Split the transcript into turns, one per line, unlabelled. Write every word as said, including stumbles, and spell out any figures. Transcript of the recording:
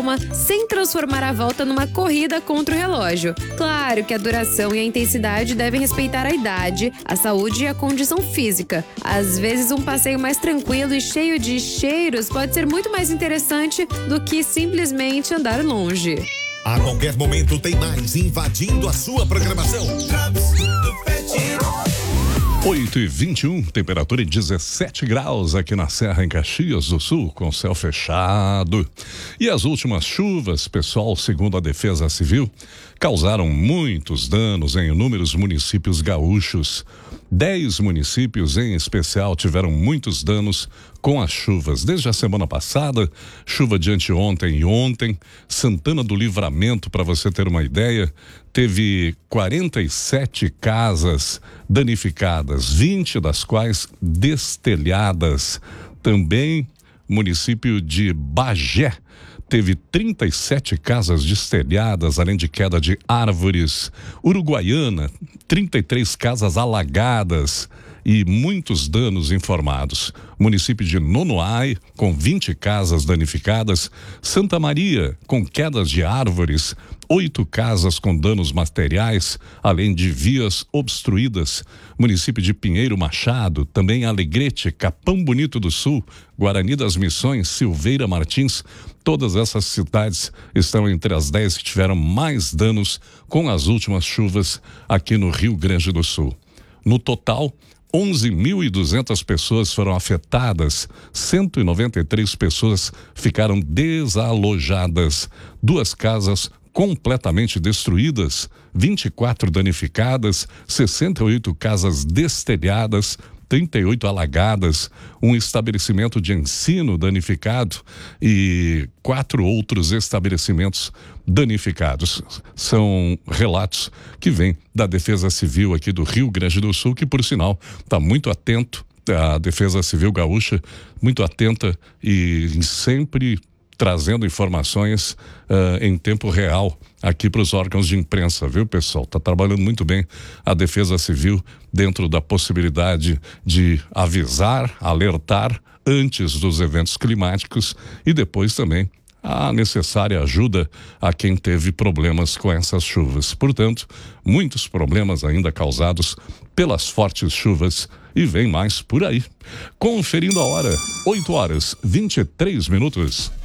calma, sem transformar a volta numa corrida contra o relógio. Claro que a duração e a intensidade devem respeitar a idade, a saúde e a condição física. Às vezes, um passeio mais tranquilo e cheio de cheiros pode ser muito mais interessante do que simplesmente andar longe.
A qualquer momento tem mais invadindo a sua programação.
oito e vinte e um, temperatura em dezessete graus aqui na Serra, em Caxias do Sul, com céu fechado. E as últimas chuvas, pessoal, segundo a Defesa Civil, causaram muitos danos em inúmeros municípios gaúchos. Dez municípios, em especial, tiveram muitos danos com as chuvas. Desde a semana passada, chuva de anteontem e ontem, Santana do Livramento, para você ter uma ideia, teve quarenta e sete casas danificadas, vinte das quais destelhadas. Também município de Bagé teve trinta e sete casas destelhadas, além de queda de árvores. Uruguaiana, trinta e três casas alagadas e muitos danos informados. Município de Nonoai, com vinte casas danificadas. Santa Maria, com quedas de árvores. Oito casas com danos materiais, além de vias obstruídas. Município de Pinheiro Machado, também Alegrete, Capão Bonito do Sul, Guarani das Missões, Silveira Martins. Todas essas cidades estão entre as dez que tiveram mais danos com as últimas chuvas aqui no Rio Grande do Sul. No total, onze mil e duzentas pessoas foram afetadas, cento e noventa e três pessoas ficaram desalojadas, duas casas completamente destruídas, vinte e quatro danificadas, sessenta e oito casas destelhadas, trinta e oito alagadas, um estabelecimento de ensino danificado e quatro outros estabelecimentos danificados. São relatos que vêm da Defesa Civil aqui do Rio Grande do Sul, que, por sinal, está muito atento, a Defesa Civil Gaúcha, muito atenta e sempre trazendo informações uh, em tempo real aqui para os órgãos de imprensa, viu, pessoal? Está trabalhando muito bem a Defesa Civil dentro da possibilidade de avisar, alertar antes dos eventos climáticos e depois também a necessária ajuda a quem teve problemas com essas chuvas. Portanto, muitos problemas ainda causados pelas fortes chuvas e vem mais por aí. Conferindo a hora, oito horas, vinte e três minutos.